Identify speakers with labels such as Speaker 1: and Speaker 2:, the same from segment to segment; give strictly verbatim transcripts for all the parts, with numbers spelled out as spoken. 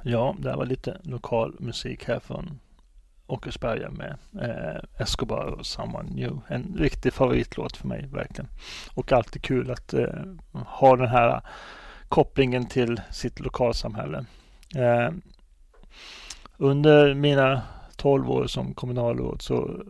Speaker 1: Ja, det var lite lokal musik här från Åkersberga med eh, Escobar och Someone New. En riktig favoritlåt för mig, verkligen. Och alltid kul att eh, ha den här kopplingen till sitt lokalsamhälle. Eh, under mina tolv år som kommunalråd så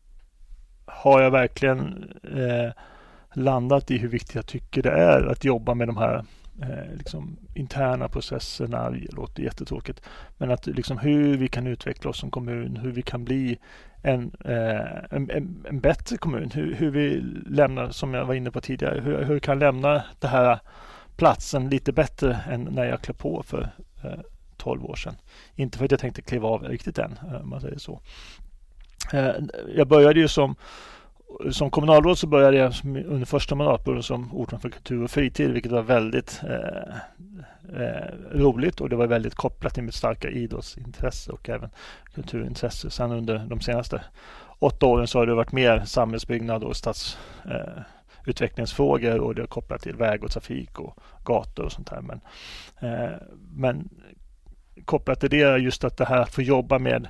Speaker 1: har jag verkligen eh, landat i hur viktigt jag tycker det är att jobba med de här eh, liksom interna processerna. Det låter jättetråkigt, men att liksom hur vi kan utveckla oss som kommun, hur vi kan bli en, eh, en, en, en bättre kommun, hur, hur vi lämnar, som jag var inne på tidigare, hur, hur vi kan lämna det här platsen lite bättre än när jag klev på för eh, tolv år sedan. Inte för att jag tänkte kliva av riktigt än, om man säger så. Eh, jag började ju som Som kommunalråd så började jag under första mandatperioden som ordförande för kultur och fritid, vilket var väldigt eh, eh, roligt, och det var väldigt kopplat till mitt starka idrottsintresse och även kulturintresse. Sen under de senaste åtta åren så har det varit mer samhällsbyggnad och stadsutvecklingsfrågor eh, och det är kopplat till väg och trafik och gator och sånt här. Men, eh, men kopplat till det är just att det här att få jobba med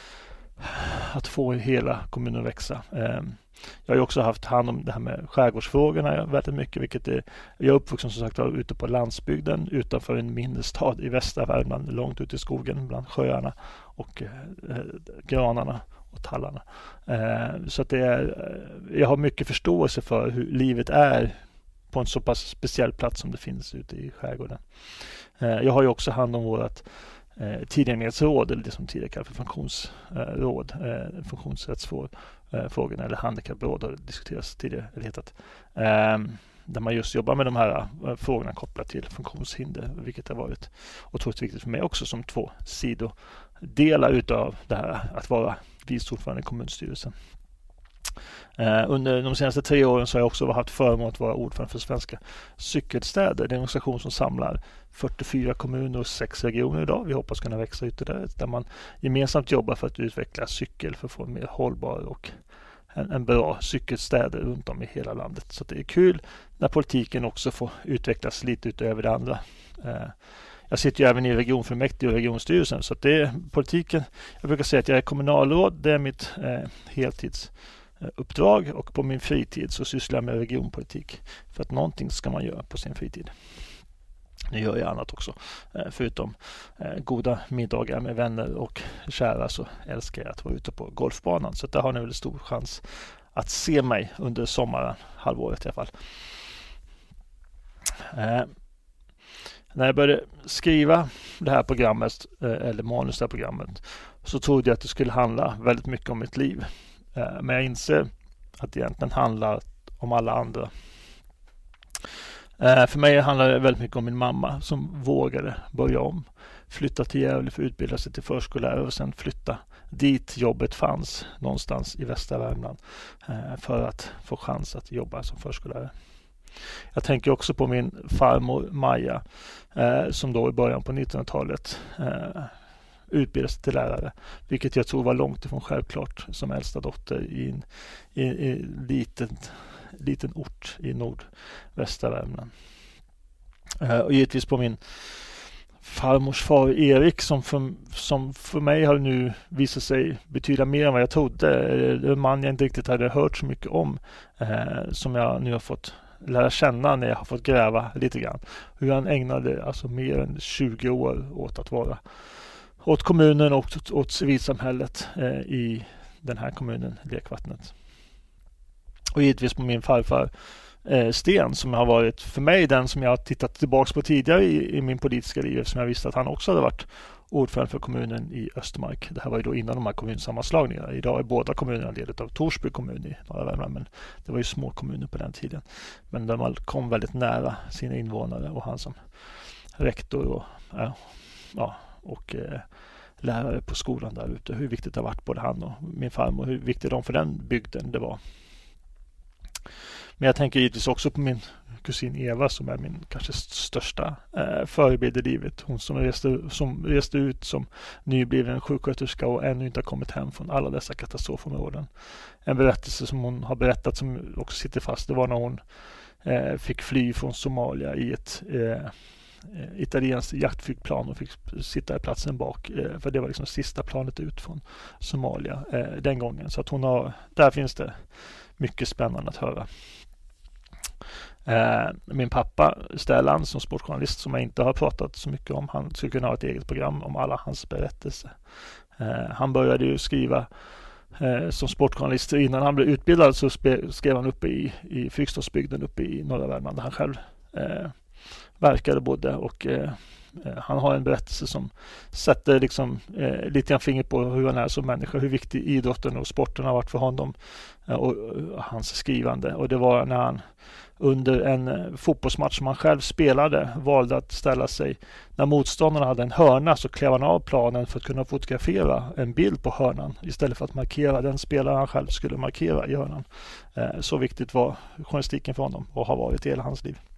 Speaker 1: att få hela kommunen att växa. Eh, Jag har ju också haft hand om det här med skärgårdsfrågorna väldigt mycket, vilket är, jag är uppvuxen som sagt ute på landsbygden utanför en mindre stad i västra Värmland, långt ute i skogen bland sjöarna och eh, granarna och tallarna. Eh, så att det är, jag har mycket förståelse för hur livet är på en så pass speciell plats som det finns ute i skärgården. Eh, jag har ju också hand om vårt eh, tillgänglighetsråd, eller det som tidigare kallas för funktionsråd, eh, funktionsrättsråd. Frågorna eller handikappråd har diskuterats tidigare, eller hetat, eh, där man just jobbar med de här eh, frågorna kopplat till funktionshinder, vilket har varit otroligt viktigt för mig också som två sidodelar utav det här att vara vice ordförande i kommunstyrelsen. Eh, under de senaste tre åren så har jag också haft förmån att vara ordförande för Svenska cykelstäder. Det är en organisation som samlar fyrtiofyra kommuner och sex regioner idag. Vi hoppas kunna växa ytterligare, där man gemensamt jobbar för att utveckla cykel för att få en mer hållbar och en, en bra cykelstäder runt om i hela landet. Så det är kul när politiken också får utvecklas lite utöver det andra. Eh, Jag sitter ju även i regionfullmäktige och regionstyrelsen, så att det är politiken. Jag brukar säga att jag är kommunalråd, det är mitt eh, heltidsuppdrag, och på min fritid så sysslar jag med regionpolitik, för att någonting ska man göra på sin fritid. Nu gör jag annat också, eh, förutom eh, goda middagar med vänner och kära, så älskar jag att vara ute på golfbanan, så där har ni väl stor chans att se mig under sommaren, halvåret i alla fall. Eh, När jag började skriva det här programmet, eller manus det här programmet, så trodde jag att det skulle handla väldigt mycket om mitt liv. Men jag inser att det egentligen handlar om alla andra. För mig handlar det väldigt mycket om min mamma som vågade börja om. Flytta till Gävle för att utbilda sig till förskollärare och sen flytta dit jobbet fanns, någonstans i västra Värmland, för att få chans att jobba som förskollärare. Jag tänker också på min farmor Maja eh, som då i början på nittonhundratalet eh, utbildade sig till lärare, vilket jag tror var långt ifrån självklart som äldsta dotter i en, i, i en liten, liten ort i nordvästra Värmland. Eh, och givetvis på min farmors far Erik som för, som för mig har nu visat sig betyda mer än vad jag trodde. Det är en man jag inte riktigt hade hört så mycket om, eh, som jag nu har fått lära känna när jag har fått gräva lite grann. Hur han ägnade alltså mer än tjugo år åt att vara åt kommunen och åt, åt civilsamhället eh, i den här kommunen, Lekvattnet. Och givetvis på min farfar eh, Sten, som har varit för mig den som jag har tittat tillbaka på tidigare i, i min politiska liv, som jag visste att han också hade varit ordförande för kommunen i Östermark. Det här var ju då innan de här kommunsammanslagningarna. Idag är båda kommunerna del av Torsby kommun i norra Värmland, men det var ju små kommuner på den tiden. Men de kom väldigt nära sina invånare, och han som rektor och, äh, ja, och äh, lärare på skolan där ute. Hur viktigt det har varit både han och min farmor, hur viktigt de för den bygden det var. Men jag tänker givetvis också på min kusin Eva, som är min kanske största eh, förebild i livet. Hon som reste, som reste ut som nybliven sjuksköterska och ännu inte har kommit hem från alla dessa katastrofområden. En berättelse som hon har berättat som också sitter fast. Det var när hon eh, fick fly från Somalia i ett, eh, eh, italienskt jaktflygplan och fick sitta i platsen bak. Eh, för det var liksom sista planet ut från Somalia eh, den gången. Så att hon har, där finns det mycket spännande att höra. Eh, min pappa Stellan som sportjournalist som jag inte har pratat så mycket om. Han skulle kunna ha ett eget program om alla hans berättelser. Eh, han började ju skriva eh, som sportjournalist. Innan han blev utbildad så spe, skrev han uppe i, i Fryksdalsbygden uppe i norra Värmland där han själv eh, verkade bodde. Och eh, han har en berättelse som sätter liksom, eh, lite grann finger på hur han är som människa. Hur viktig idrotten och sporten har varit för honom eh, och, och hans skrivande. Och det var när han under en fotbollsmatch som han själv spelade valde att ställa sig. När motståndarna hade en hörna så klev han av planen för att kunna fotografera en bild på hörnan istället för att markera den spelare han själv skulle markera i hörnan. Eh, så viktigt var journalistiken för honom och har varit i hela hans liv.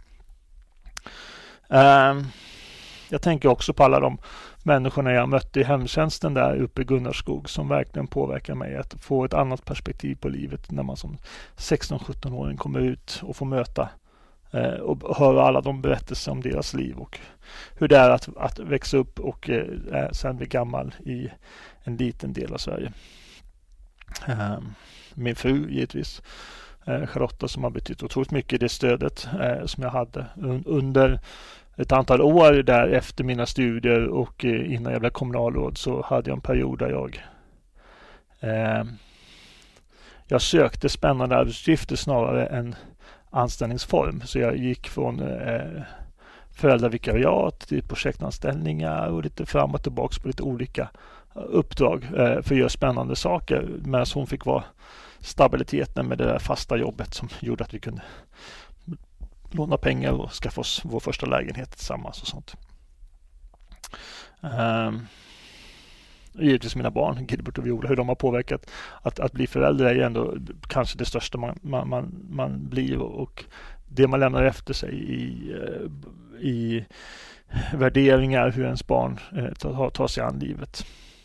Speaker 1: Eh, jag tänker också på alla de människorna jag mötte i hemtjänsten där uppe i Gunnarskog som verkligen påverkar mig att få ett annat perspektiv på livet när man som sexton-sjutton-åring kommer ut och får möta eh, och höra alla de berättelser om deras liv och hur det är att, att växa upp och eh, sen bli gammal i en liten del av Sverige. Eh, min fru givetvis, eh, Charlotta, som har betytt otroligt mycket i det stödet eh, som jag hade un- under ett antal år där efter mina studier och eh, innan jag blev kommunalråd så hade jag en period där jag eh, jag sökte spännande arbetsuppgifter snarare än anställningsform. Så jag gick från eh, föräldravikariat till projektanställningar och lite fram och tillbaka på lite olika uppdrag eh, för att göra spännande saker. Men hon fick vara stabiliteten med det där fasta jobbet som gjorde att vi kunde låna pengar och skaffa oss vår första lägenhet tillsammans och sånt. Um, givetvis mina barn, Gilbert och Viola, hur de har påverkat att, att bli förälder är ju ändå kanske det största man, man, man, man blir och det man lämnar efter sig i, i värderingar hur ens barn eh, tar, tar sig an livet.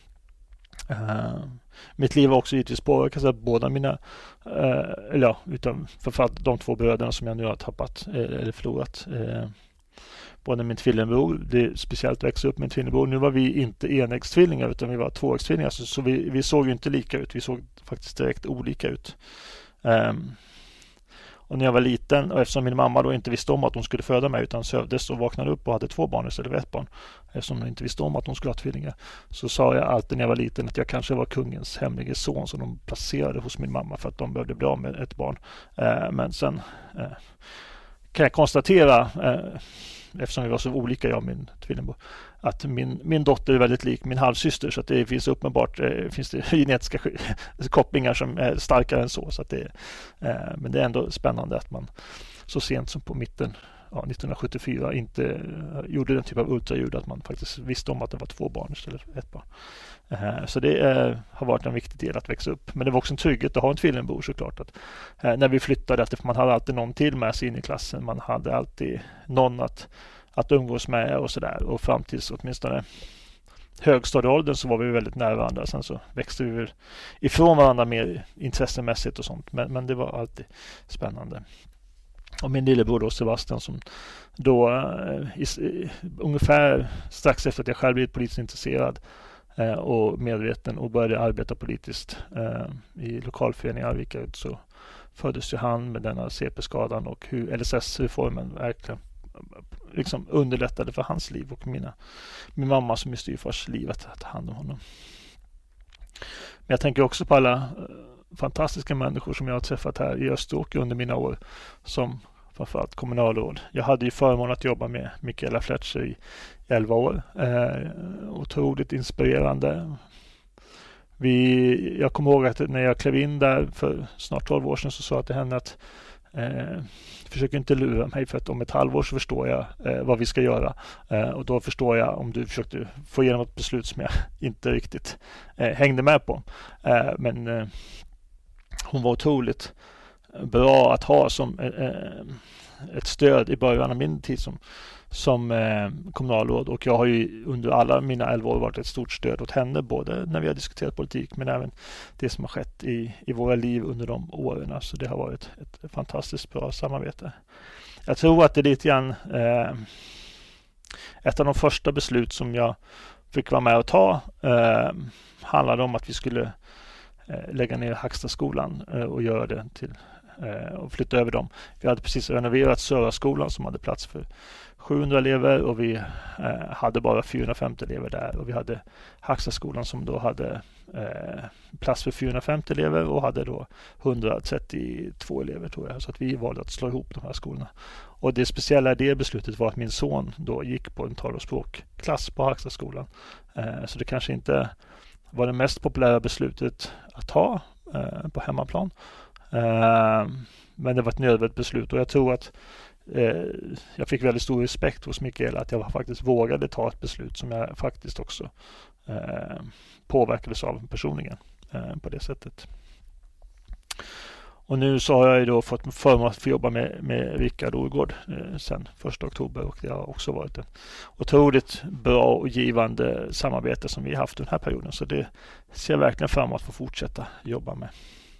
Speaker 1: Uh, mitt liv har också givetvis påverkats av båda mina uh, eller ja, utan framförallt de två bröderna som jag nu har tappat uh, eller förlorat. Uh, både min tvillingbror, det är speciellt att växa upp med en tvillingbror. Nu var vi inte enäggstvillingar utan vi var tvåäggstvillingar så, så vi, vi såg ju inte lika ut, vi såg faktiskt direkt olika ut. Um, Och när jag var liten, och eftersom min mamma då inte visste om att hon skulle föda mig utan sövdes och vaknade upp och hade två barn istället för ett barn, eftersom hon inte visste om att hon skulle ha tvillingar, så sa jag alltid när jag var liten att jag kanske var kungens hemlige son som de placerade hos min mamma för att de behövde bli av med ett barn. Eh, men sen eh, kan jag konstatera, eh, eftersom vi var så olika, jag och min tvillingbror, att min, min dotter är väldigt lik min halvsyster, så att det finns uppenbart eh, finns det genetiska kopplingar som är starkare än så. Så att det, eh, men det är ändå spännande att man så sent som på mitten ja, nittonhundrasjuttiofyra inte eh, gjorde den typ av ultraljud att man faktiskt visste om att det var två barn istället för ett barn. Eh, så det eh, har varit en viktig del att växa upp. Men det var också en trygghet att ha en tvillingbror såklart. Att, eh, när vi flyttade, att man hade alltid någon till med sig in i klassen. Man hade alltid någon att att umgås med och sådär. Och fram tills åtminstone högstadieåldern så var vi väldigt nära varandra. Sen så växte vi ifrån varandra mer intressemässigt och sånt. Men, men det var alltid spännande. Och min lillebror då, Sebastian, som då eh, i, i, ungefär strax efter att jag själv blivit politiskt intresserad eh, och medveten och började arbeta politiskt eh, i lokalföreningen Arvika, så föddes ju han med denna C P-skadan och hur L S S-reformen verkligen liksom underlättade för hans liv och mina, min mamma som är styvfars liv att ta hand om honom. Men jag tänker också på alla uh, fantastiska människor som jag har träffat här i Österåker under mina år som framförallt kommunalråd. Jag hade ju förmånen att jobba med Mikaela Fletcher i elva år. Eh, otroligt inspirerande. Vi, jag kommer ihåg att när jag klev in där för snart tolv år sedan så sa jag till henne att Eh, försök inte lura mig för att om ett halvår så förstår jag eh, vad vi ska göra eh, och då förstår jag om du försökte få igenom ett beslut som jag inte riktigt eh, hängde med på. Eh, men eh, hon var otroligt bra att ha som eh, ett stöd i början av min tid som, som eh, kommunalråd, och jag har ju under alla mina elva år varit ett stort stöd åt henne, både när vi har diskuterat politik men även det som har skett i, i våra liv under de åren. Så det har varit ett fantastiskt bra samarbete. Jag tror att det är lite grann eh, Ett av de första beslut som jag fick vara med och ta eh, handlade om att vi skulle eh, lägga ner Hackstaskolan eh, och göra det till eh, och flytta över dem. Vi hade precis renoverat Söraskolan som hade plats för sjuhundra elever och vi eh, hade bara fyrahundrafemtio elever där, och vi hade Hackstaskolan som då hade eh, plats för fyrahundrafemtio elever och hade då etthundratrettiotvå elever, tror jag. Så att vi valde att slå ihop de här skolorna. Och det speciella i det beslutet var att min son då gick på en tal- och språkklass på Hackstaskolan. Eh, så det kanske inte var det mest populära beslutet att ta eh, på hemmaplan. Eh, men det var ett nödvändigt beslut, och jag tror att eh, jag fick väldigt stor respekt hos Mikael att jag faktiskt vågade ta ett beslut som jag faktiskt också eh, påverkades av personligen eh, på det sättet. Och nu så har jag ju då fått förmån att få jobba med, med Rickard Orgård eh, sedan första oktober, och det har också varit ett otroligt bra och givande samarbete som vi har haft den här perioden, så det ser jag verkligen fram emot att få fortsätta jobba med.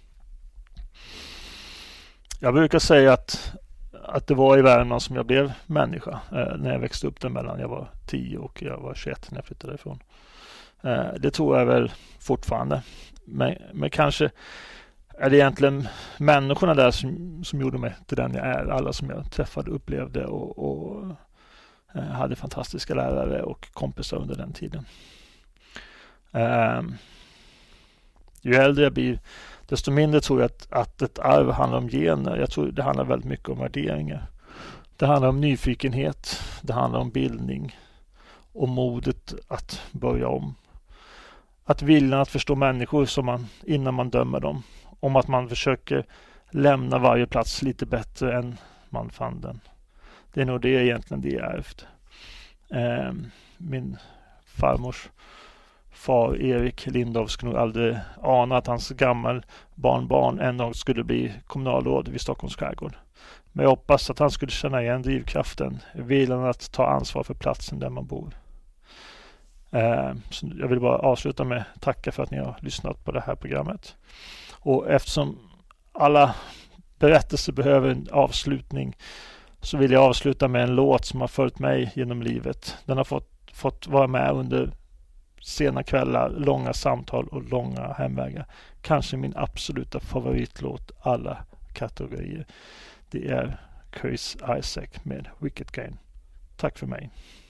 Speaker 1: Jag brukar säga att, att det var i Värmland som jag blev människa eh, när jag växte upp där mellan jag var tio och jag var tjugoett när jag flyttade ifrån. Eh, det tror jag väl fortfarande, men, men kanske är det egentligen människorna där som, som gjorde mig till den jag är. Alla som jag träffade, upplevde och, och eh, hade fantastiska lärare och kompisar under den tiden. Eh, ju äldre jag blir, desto mindre tror jag att, att ett arv handlar om gener. Jag tror det handlar väldigt mycket om värderingar. Det handlar om nyfikenhet, det handlar om bildning och modet att börja om. Att vilja att förstå människor som man, innan man dömer dem. Om att man försöker lämna varje plats lite bättre än man fann den. Det är nog det egentligen det jag ärvt. Eh, min farmors far Erik Lindov skulle nog aldrig ana att hans gammal barnbarn en dag skulle bli kommunalråd vid Stockholms skärgård. Men jag hoppas att han skulle känna igen drivkraften, viljan att ta ansvar för platsen där man bor. Eh, så jag vill bara avsluta med att tacka för att ni har lyssnat på det här programmet. Och eftersom alla berättelser behöver en avslutning, så vill jag avsluta med en låt som har följt mig genom livet. Den har fått, fått vara med under sena kvällar, långa samtal och långa hemvägar. Kanske min absoluta favoritlåt alla kategorier. Det är Chris Isaak med Wicked Game. Tack för mig.